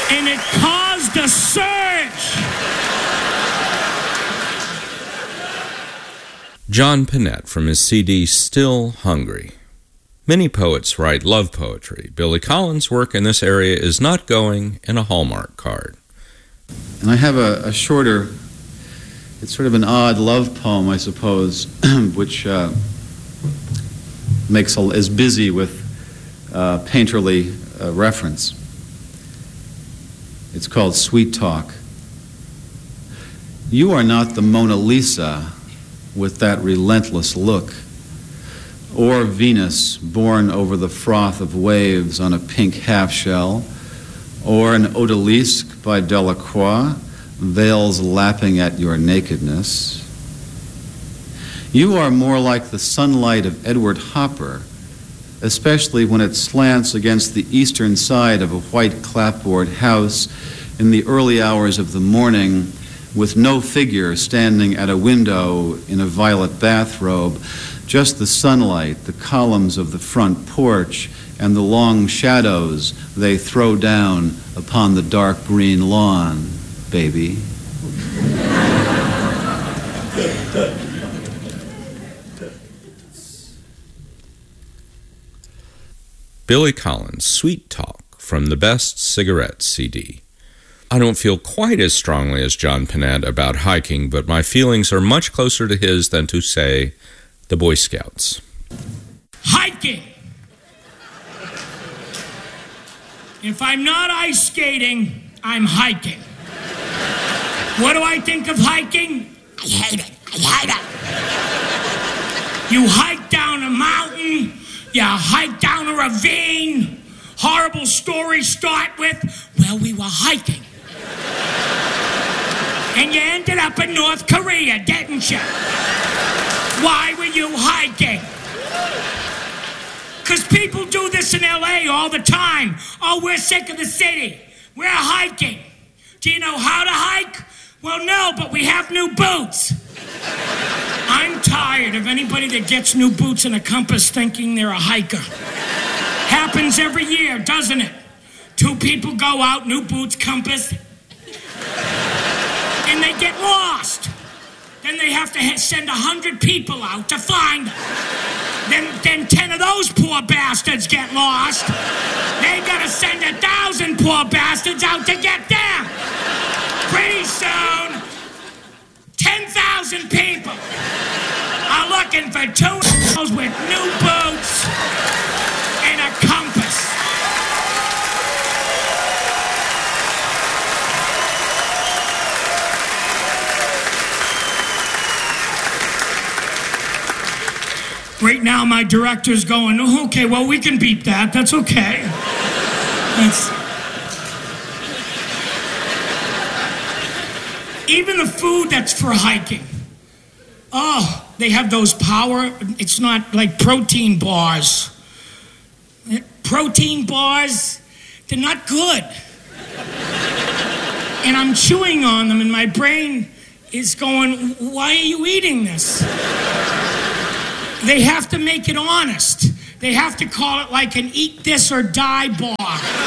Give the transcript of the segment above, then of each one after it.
and it caused a surge. John Pinette from his CD Still Hungry. Many poets write love poetry. Billy Collins' work in this area is not going in a Hallmark card. And I have a shorter, it's sort of an odd love poem, I suppose, which is busy with painterly reference. It's called Sweet Talk. You are not the Mona Lisa with that relentless look, or Venus born over the froth of waves on a pink half-shell, or an odalisque by Delacroix, veils lapping at your nakedness. You are more like the sunlight of Edward Hopper, especially when it slants against the eastern side of a white clapboard house in the early hours of the morning, with no figure standing at a window in a violet bathrobe, just the sunlight, the columns of the front porch, and the long shadows they throw down upon the dark green lawn, baby. Billy Collins' Sweet Talk from the Best Cigarettes CD. I don't feel quite as strongly as John Pinette about hiking, but my feelings are much closer to his than to, say, the Boy Scouts. Hiking! If I'm not ice skating, I'm hiking. What do I think of hiking? I hate it. I hate it. You hike down a mountain, you hike down a ravine. Horrible stories start with, well, we were hiking. And you ended up in North Korea, didn't you? Why were you hiking? Because people do this in LA all the time. Oh, we're sick of the city. We're hiking. Do you know how to hike? Well, no, but we have new boots. I'm tired of anybody that gets new boots and a compass thinking they're a hiker. Happens every year, doesn't it? Two people go out, new boots, compass, and they get lost. Then they have to send 100 people out to find them. Then 10 of those poor bastards get lost. They gotta send 1,000 poor bastards out to get them. Pretty soon, 10,000 people are looking for two with new boots and a compass. Right now, my director's going, oh, okay, well, we can beat that. That's okay. Even the food that's for hiking. Oh, they have those power, it's not like protein bars. Protein bars, they're not good. And I'm chewing on them and my brain is going, why are you eating this? They have to make it honest. They have to call it like an eat this or die bar.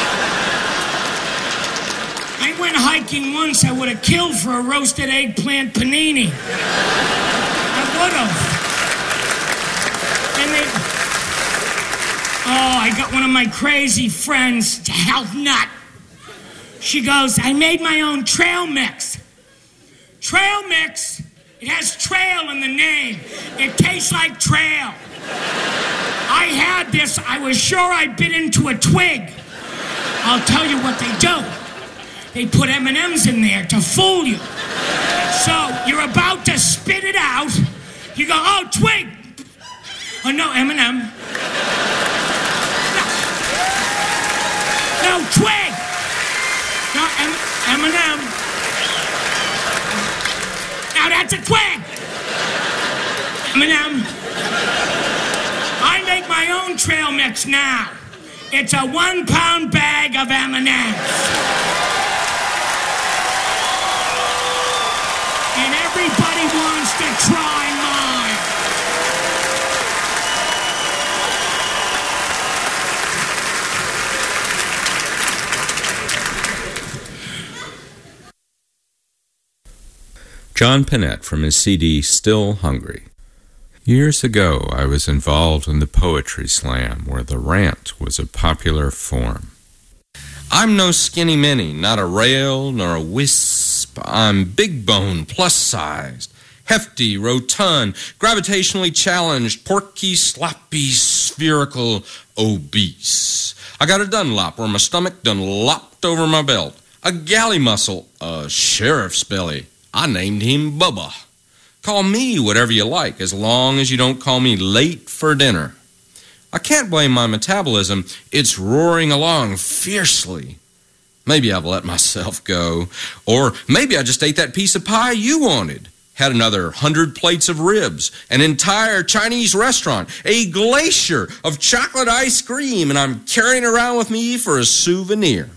I went hiking once, I would have killed for a roasted eggplant panini. I would have. And I got one of my crazy friends, health nut. She goes, I made my own trail mix. Trail mix? It has trail in the name. It tastes like trail. I had this, I was sure I bit into a twig. I'll tell you what they do. They put M&Ms in there to fool you. So you're about to spit it out. You go, oh, twig. Oh, no, M&M. No, twig. No, M&M. Now that's a twig. M&M. I make my own trail mix now. It's a 1-pound bag of M&Ms. And everybody wants to try mine. John Pinette from his CD Still Hungry. Years ago, I was involved in the Poetry Slam, where the rant was a popular form. I'm no skinny mini, not a rail nor a wisp. I'm big bone, plus-sized, hefty, rotund, gravitationally challenged, porky, sloppy, spherical, obese. I got a Dunlop where my stomach done lopped over my belt. A galley muscle, a sheriff's belly. I named him Bubba. Call me whatever you like, as long as you don't call me late for dinner. I can't blame my metabolism. It's roaring along fiercely. Maybe I've let myself go. Or maybe I just ate that piece of pie you wanted. Had another 100 plates of ribs, an entire Chinese restaurant, a glacier of chocolate ice cream, and I'm carrying it around with me for a souvenir.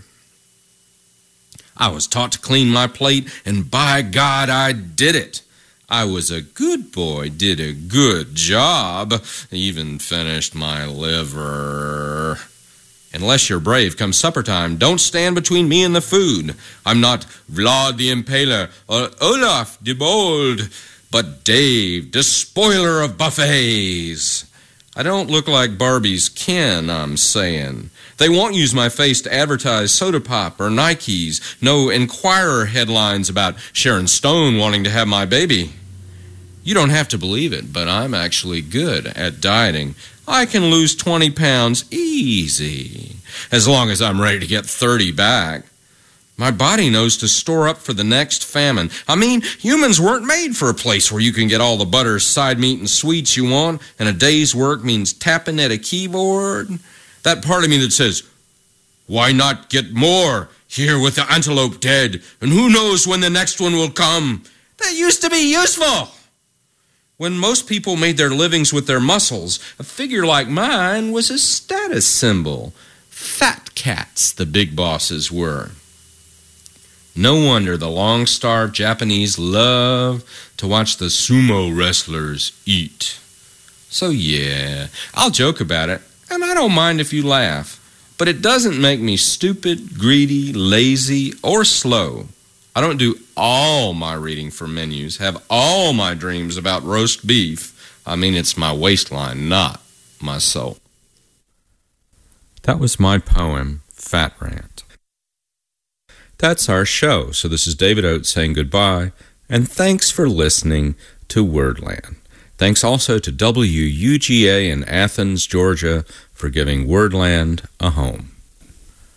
I was taught to clean my plate, and by God, I did it. I was a good boy, did a good job, even finished my liver. Unless you're brave, come supper time, don't stand between me and the food. I'm not Vlad the Impaler or Olaf the Bold, but Dave, the spoiler of buffets. I don't look like Barbie's Ken, I'm saying. They won't use my face to advertise Soda Pop or Nikes. No Enquirer headlines about Sharon Stone wanting to have my baby. You don't have to believe it, but I'm actually good at dieting. I can lose 20 pounds easy, as long as I'm ready to get 30 back. My body knows to store up for the next famine. I mean, humans weren't made for a place where you can get all the butter, side meat, and sweets you want, and a day's work means tapping at a keyboard. That part of me that says, why not get more here with the antelope dead, and who knows when the next one will come? That used to be useful. When most people made their livings with their muscles, a figure like mine was a status symbol. Fat cats, the big bosses were. No wonder the long-starved Japanese love to watch the sumo wrestlers eat. So yeah, I'll joke about it, and I don't mind if you laugh. But it doesn't make me stupid, greedy, lazy, or slow. I don't do all my reading for menus, have all my dreams about roast beef. I mean, it's my waistline, not my soul. That was my poem, Fat Rant. That's our show, so this is David Oates saying goodbye, and thanks for listening to Wordland. Thanks also to WUGA in Athens, Georgia, for giving Wordland a home.